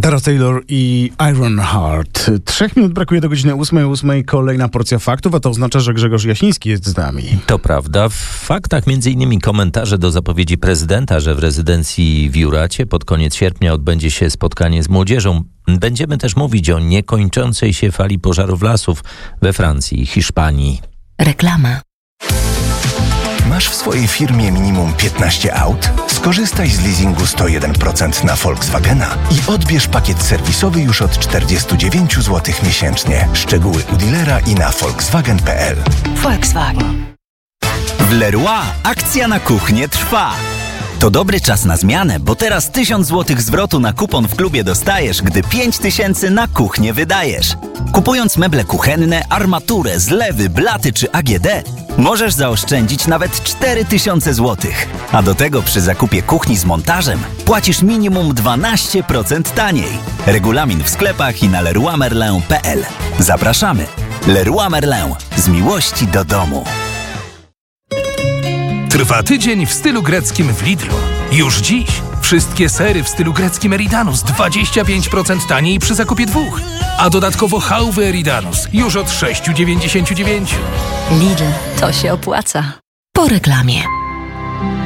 Tara Taylor i Ironheart. 3 minut brakuje do godziny 8:08. Kolejna porcja faktów, a to oznacza, że Grzegorz Jasiński jest z nami. To prawda. W faktach m.in. komentarze do zapowiedzi prezydenta, że w rezydencji w Juracie pod koniec sierpnia odbędzie się spotkanie z młodzieżą. Będziemy też mówić o niekończącej się fali pożarów lasów we Francji i Hiszpanii. Reklama. Masz w swojej firmie minimum 15 aut? Skorzystaj z leasingu 101% na Volkswagena i odbierz pakiet serwisowy już od 49 zł miesięcznie. Szczegóły u dealera i na volkswagen.pl. Volkswagen. W Leroy akcja na kuchnię trwa. To dobry czas na zmianę, bo teraz 1000 zł zwrotu na kupon w klubie dostajesz, gdy 5000 na kuchnię wydajesz. Kupując meble kuchenne, armaturę, zlewy, blaty czy AGD, możesz zaoszczędzić nawet 4000 zł. A do tego przy zakupie kuchni z montażem płacisz minimum 12% taniej. Regulamin w sklepach i na leroymerlin.pl. Zapraszamy. Leroy Merlin. Z miłości do domu. Trwa tydzień w stylu greckim w Lidlu. Już dziś wszystkie sery w stylu greckim Eridanus 25% taniej przy zakupie 2. A dodatkowo chałwy Eridanus już od 6,99. Lidl, to się opłaca. Po reklamie.